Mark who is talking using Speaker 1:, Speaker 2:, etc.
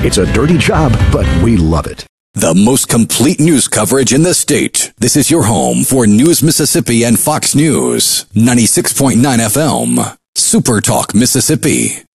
Speaker 1: It's a dirty job, but we love it.
Speaker 2: The most complete news coverage in the state. This is your home for News Mississippi and Fox News. 96.9 FM. Super Talk Mississippi.